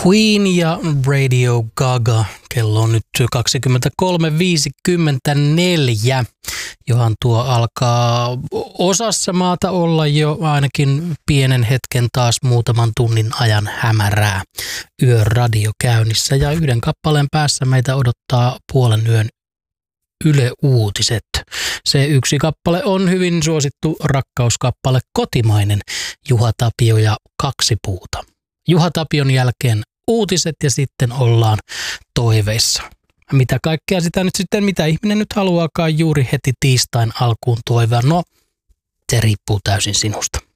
Queen ja Radio Gaga. Kello on nyt 23.54. Johan tuo alkaa osassa maata olla jo ainakin pienen hetken taas muutaman tunnin ajan hämärää. Yön radio käynnissä ja yhden kappaleen päässä meitä odottaa puolen yön Yle Uutiset. Se yksi kappale on hyvin suosittu rakkauskappale, kotimainen Juha Tapio ja Kaksi puuta. Juha Tapion jälkeen uutiset ja sitten ollaan toiveissa. Mitä kaikkea sitä nyt sitten, mitä ihminen nyt haluaakaan juuri heti tiistain alkuun toivoa? No, se riippuu täysin sinusta.